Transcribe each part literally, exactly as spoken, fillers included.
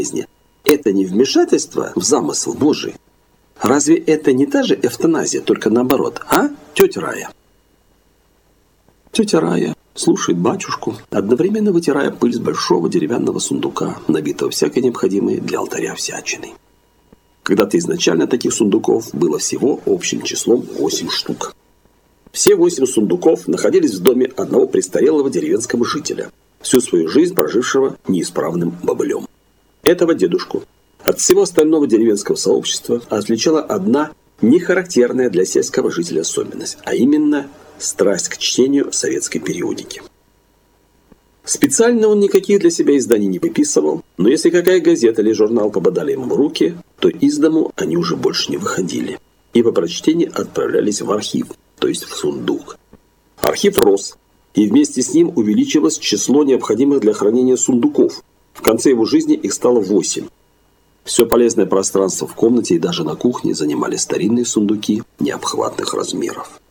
болезни – это не вмешательство в замысел Божий? Разве это не та же эвтаназия, только наоборот, а, тетя Рая? Тетя Рая слушает батюшку, одновременно вытирая пыль с большого деревянного сундука, набитого всякой необходимой для алтаря всячиной. Когда-то изначально таких сундуков было всего общим числом восемь штук. Все восемь сундуков находились в доме одного престарелого деревенского жителя, всю свою жизнь прожившего неисправным бобылем. Этого дедушку от всего остального деревенского сообщества отличала одна нехарактерная для сельского жителя особенность, а именно страсть к чтению советской периодики. Специально он никаких для себя изданий не выписывал, но если какая газета или журнал попадали ему в руки, то из дому они уже больше не выходили и по прочтении отправлялись в архив, то есть в сундук. Архив рос, и вместе с ним увеличивалось число необходимых для хранения сундуков. В конце его жизни их стало восемь. Все полезное пространство в комнате и даже на кухне занимали старинные сундуки необхватных размеров.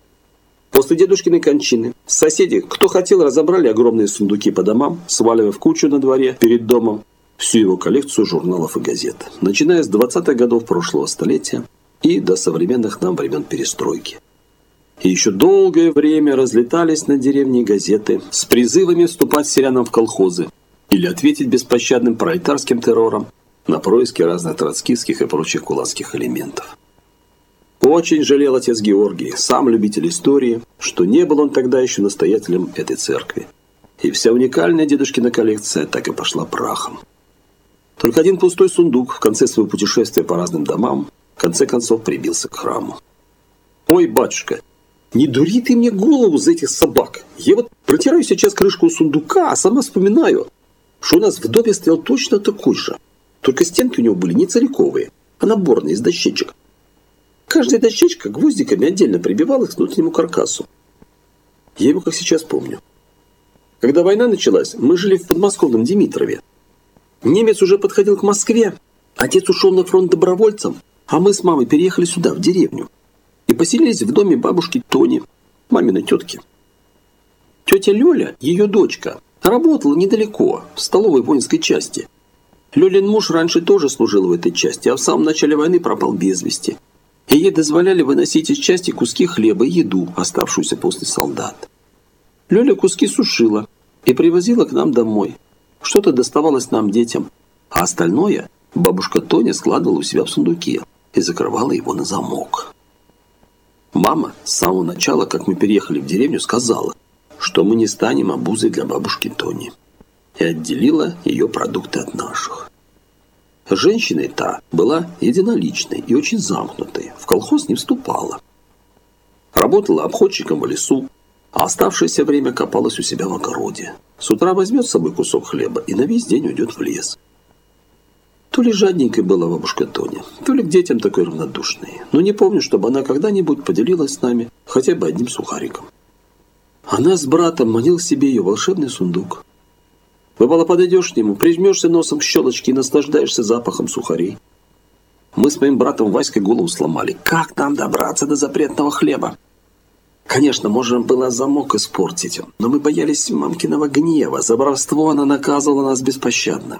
После дедушкиной кончины соседи, кто хотел, разобрали огромные сундуки по домам, сваливая в кучу на дворе перед домом всю его коллекцию журналов и газет, начиная с двадцатых годов прошлого столетия и до современных нам времен перестройки. И еще долгое время разлетались над деревней газеты с призывами вступать селянам в колхозы или ответить беспощадным пролетарским террором на происки разных троцкистских и прочих кулацких элементов. Очень жалел отец Георгий, сам любитель истории, что не был он тогда еще настоятелем этой церкви. И вся уникальная дедушкина коллекция так и пошла прахом. Только один пустой сундук в конце своего путешествия по разным домам в конце концов прибился к храму. «Ой, батюшка, не дури ты мне голову за этих собак! Я вот протираю сейчас крышку сундука, а сама вспоминаю, что у нас в доме стоял точно такой же. Только стенки у него были не целиковые, а наборные из дощечек. Каждая дощечка гвоздиками отдельно прибивалась к внутреннему каркасу. Я его как сейчас помню. Когда война началась, мы жили в подмосковном Димитрове. Немец уже подходил к Москве. Отец ушел на фронт добровольцем, а мы с мамой переехали сюда, в деревню. И поселились в доме бабушки Тони, маминой тетки. Тетя Лёля, ее дочка, работала недалеко, в столовой воинской части. Лёлин муж раньше тоже служил в этой части, а в самом начале войны пропал без вести. И ей дозволяли выносить из части куски хлеба и еду, оставшуюся после солдат. Лёля куски сушила и привозила к нам домой. Что-то доставалось нам, детям, а остальное бабушка Тоня складывала у себя в сундуке и закрывала его на замок. Мама с самого начала, как мы переехали в деревню, сказала, что мы не станем обузой для бабушки Тони, и отделила ее продукты от наших. Женщина та была единоличной и очень замкнутой, в колхоз не вступала. Работала обходчиком в лесу, а оставшееся время копалась у себя в огороде. С утра возьмет с собой кусок хлеба и на весь день уйдет в лес. То ли жадненькой была бабушка Тоня, то ли к детям такой равнодушной, но не помню, чтобы она когда-нибудь поделилась с нами хотя бы одним сухариком. Она с братом манил себе ее волшебный сундук. Бывало, подойдешь к нему, прижмешься носом к щелочке и наслаждаешься запахом сухарей. Мы с моим братом Васькой голову сломали. Как нам добраться до запретного хлеба? Конечно, можно было замок испортить, но мы боялись мамкиного гнева. За воровство она наказывала нас беспощадно.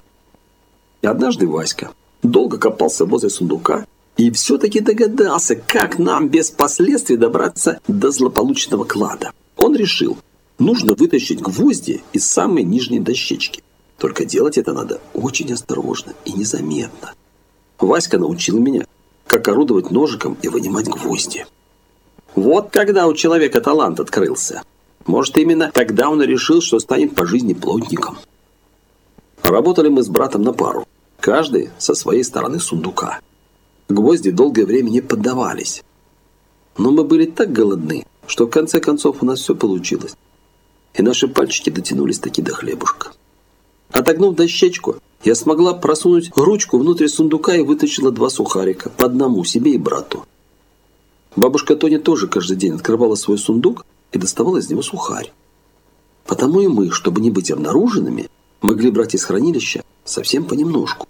И однажды Васька долго копался возле сундука и все-таки догадался, как нам без последствий добраться до злополучного клада. Он решил, нужно вытащить гвозди из самой нижней дощечки. Только делать это надо очень осторожно и незаметно. Васька научил меня, как орудовать ножиком и вынимать гвозди. Вот когда у человека талант открылся. Может, именно тогда он и решил, что станет по жизни плотником. Работали мы с братом на пару, каждый со своей стороны сундука. Гвозди долгое время не поддавались. Но мы были так голодны, что в конце концов у нас все получилось. И наши пальчики дотянулись таки до хлебушка. Отогнув дощечку, я смогла просунуть ручку внутрь сундука и вытащила два сухарика, по одному себе и брату. Бабушка Тоня тоже каждый день открывала свой сундук и доставала из него сухарь. Потому и мы, чтобы не быть обнаруженными, могли брать из хранилища совсем понемножку.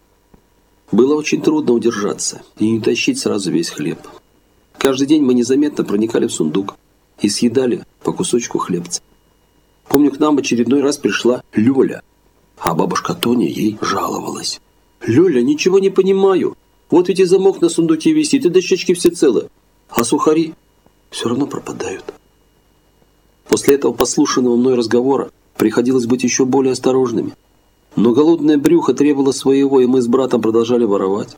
Было очень трудно удержаться и не тащить сразу весь хлеб. Каждый день мы незаметно проникали в сундук и съедали по кусочку хлебца. Помню, к нам очередной раз пришла Лёля. А бабушка Тоня ей жаловалась. «Лёля, ничего не понимаю. Вот ведь и замок на сундуке висит, и дощечки все целы. А сухари все равно пропадают». После этого послушанного мной разговора приходилось быть еще более осторожными. Но голодное брюхо требовало своего, и мы с братом продолжали воровать.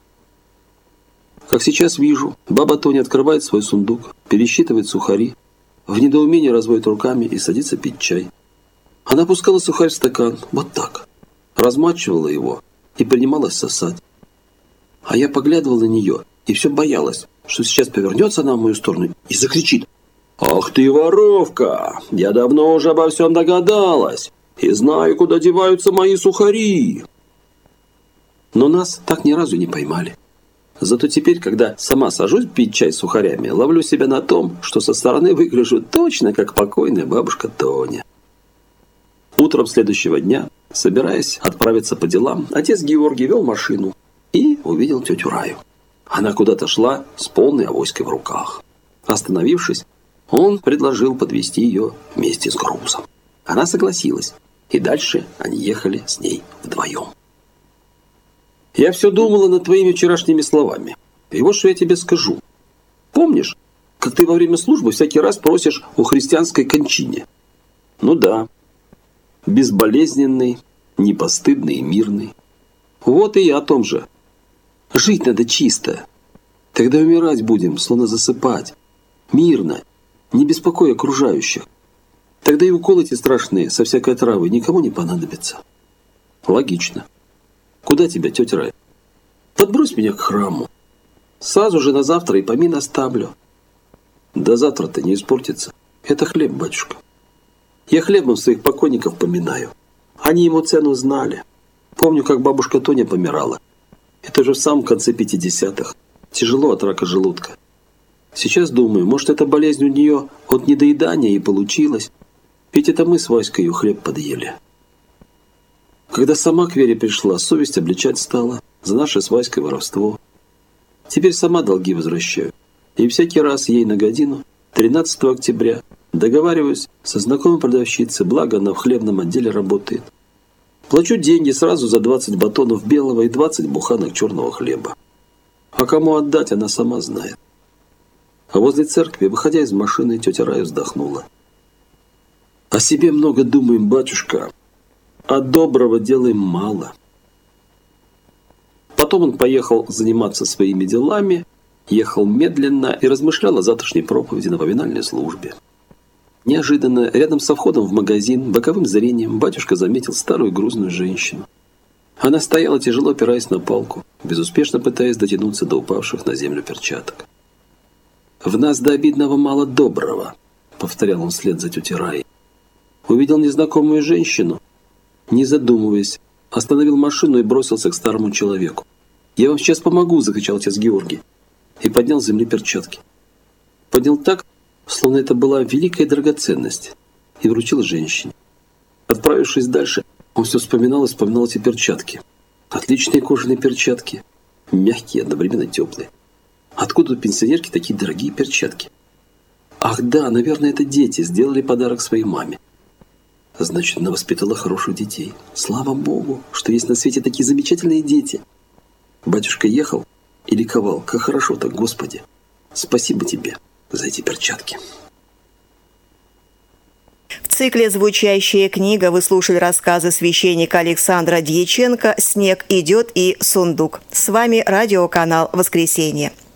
Как сейчас вижу, баба Тоня открывает свой сундук, пересчитывает сухари, в недоумении разводит руками и садится пить чай. Она пускала сухарь в стакан, вот так, размачивала его и принималась сосать. А я поглядывал на нее и все боялась, что сейчас повернется она в мою сторону и закричит: «Ах ты, воровка! Я давно уже обо всем догадалась и знаю, куда деваются мои сухари!» Но нас так ни разу не поймали. Зато теперь, когда сама сажусь пить чай с сухарями, ловлю себя на том, что со стороны выгляжу точно как покойная бабушка Тоня. Утром следующего дня, собираясь отправиться по делам, отец Георгий вел машину и увидел тетю Раю. Она куда-то шла с полной авоськой в руках. Остановившись, он предложил подвезти ее вместе с грузом. Она согласилась, и дальше они ехали с ней вдвоем. «Я все думала над твоими вчерашними словами. И вот что я тебе скажу. Помнишь, как ты во время службы всякий раз просишь о христианской кончине? Ну да. Безболезненный, непостыдный и мирный. Вот и я о том же. Жить надо чисто. Тогда умирать будем, словно засыпать. Мирно, не беспокоя окружающих. Тогда и уколы эти страшные со всякой травы никому не понадобятся». Логично. Куда тебя, тетя Рая? Подбрось меня к храму. Сразу же на завтра и помин оставлю. До завтра-то не испортится. Это хлеб, батюшка. Я хлебом своих покойников поминаю. Они ему цену знали. Помню, как бабушка Тоня помирала. Это же в самом конце пятидесятых. Тяжело от рака желудка. Сейчас думаю, может, эта болезнь у нее от недоедания и получилась. Ведь это мы с Васькой ее хлеб подъели. Когда сама к Вере пришла, совесть обличать стала за наше с Васькой воровство. Теперь сама долги возвращаю. И всякий раз ей на годину, тринадцатого октября, договариваюсь со знакомой продавщицей, благо она в хлебном отделе работает. Плачу деньги сразу за двадцать батонов белого и двадцать буханок черного хлеба. А кому отдать, она сама знает. А возле церкви, выходя из машины, тетя Рая вздохнула. «О себе много думаем, батюшка, а доброго делаем мало». Потом он поехал заниматься своими делами, ехал медленно и размышлял о завтрашней проповеди на поминальной службе. Неожиданно, рядом со входом в магазин, боковым зрением, батюшка заметил старую грузную женщину. Она стояла, тяжело опираясь на палку, безуспешно пытаясь дотянуться до упавших на землю перчаток. «В нас до обидного мало доброго», — повторял он вслед за тетей Раей. Увидел незнакомую женщину, не задумываясь, остановил машину и бросился к старому человеку. «Я вам сейчас помогу!» – закричал отец Георгий. И поднял с земли перчатки. Поднял так, словно это была великая драгоценность, и вручил женщине. Отправившись дальше, он все вспоминал и вспоминал эти перчатки. Отличные кожаные перчатки, мягкие, одновременно теплые. Откуда у пенсионерки такие дорогие перчатки? Ах да, наверное, это дети сделали подарок своей маме. Значит, она воспитала хороших детей. Слава Богу, что есть на свете такие замечательные дети. Батюшка ехал и ликовал. Как хорошо-то, Господи. Спасибо тебе за эти перчатки. В цикле «Звучащая книга» вы слушали рассказы священника Александра Дьяченко «Снег идет» и «Сундук». С вами радиоканал «Воскресенье».